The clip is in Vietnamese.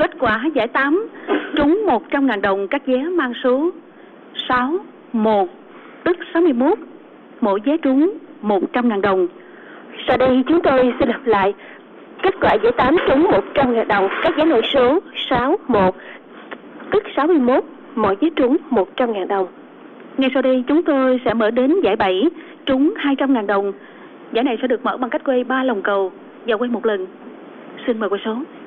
Kết quả giải 8 trúng 100.000 đồng, các vé mang số 61 tức 61, mỗi vé trúng 100.000 đồng. Sau đây chúng tôi xin đọc lại kết quả giải 8 trúng 100.000 đồng, các vé mang số 61 tức 61, mỗi vé trúng 100.000 đồng. Ngay sau đây chúng tôi sẽ mở đến giải 7 trúng 200.000 đồng. Giải này sẽ được mở bằng cách quay 3 lòng cầu và quay một lần. Xin mời quay số.